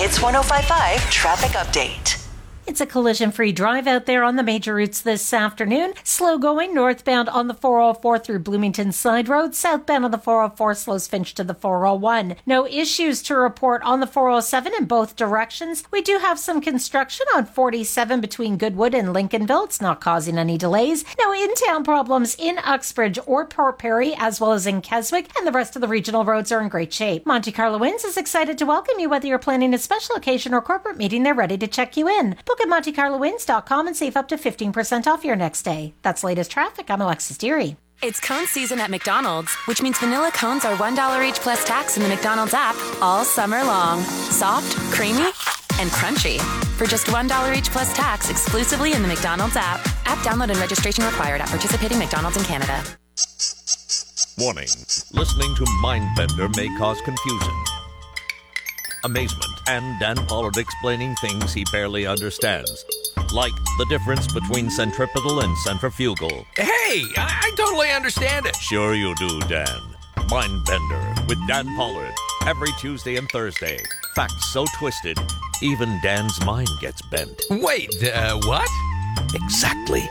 Hits 105.5 Traffic Update. It's a collision-free drive out there on the major routes this afternoon. Slow going northbound on the 404 through Bloomington Side Road. Southbound on the 404 slows Finch to the 401. No issues to report on the 407 in both directions. We do have some construction on 47 between Goodwood and Lincolnville. It's not causing any delays. No in-town problems in Uxbridge or Port Perry, as well as in Keswick, and the rest of the regional roads are in great shape. Monte Carlo Winds is excited to welcome you. Whether you're planning a special occasion or corporate meeting, they're ready to check you in. Book at MonteCarloWinds.com and save up to 15% off your next day. That's latest traffic. I'm Alexis Deary. It's cone season at McDonald's, which means vanilla cones are $1 each plus tax in the McDonald's app all summer long. Soft, creamy, and crunchy. For just $1 each plus tax exclusively in the McDonald's app. App download and registration required at participating McDonald's in Canada. Warning. Listening to Mindbender may cause confusion, amazement, and Dan Pollard explaining things he barely understands. Like the difference between centripetal and centrifugal. Hey, I totally understand it. Sure you do, Dan. Mindbender with Dan Pollard. Every Tuesday and Thursday. Facts so twisted, even Dan's mind gets bent. Wait, what? Exactly.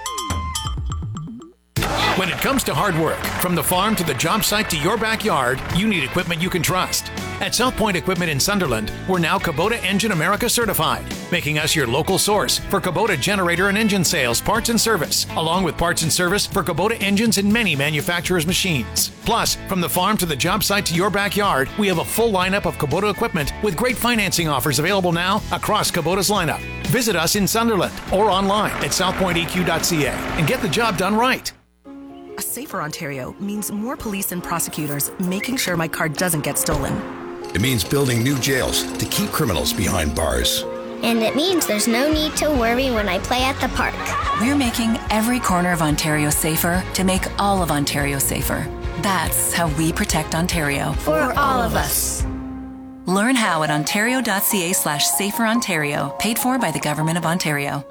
When it comes to hard work, from the farm to the job site to your backyard, you need equipment you can trust. At South Point Equipment in Sunderland, we're now Kubota Engine America certified, making us your local source for Kubota generator and engine sales, parts and service, along with parts and service for Kubota engines and many manufacturers' machines. Plus, from the farm to the job site to your backyard, we have a full lineup of Kubota equipment with great financing offers available now across Kubota's lineup. Visit us in Sunderland or online at southpointeq.ca and get the job done right. A safer Ontario means more police and prosecutors making sure my car doesn't get stolen. It means building new jails to keep criminals behind bars. And it means there's no need to worry when I play at the park. We're making every corner of Ontario safer to make all of Ontario safer. That's how we protect Ontario. For all of us. Learn how at ontario.ca/saferontario, paid for by the Government of Ontario.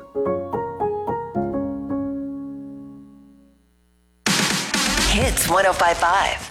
Hits 105.5.